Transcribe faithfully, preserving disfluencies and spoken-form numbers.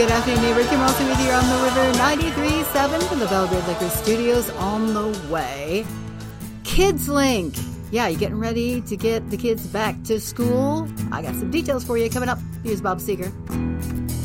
Good afternoon, neighbor. Kim Wilson with you on the river ninety-three point seven from the Belgrade Liquor Studios on the way. Kids Link. Yeah, you getting ready to get the kids back to school? I got some details for you coming up. Here's Bob Seeger.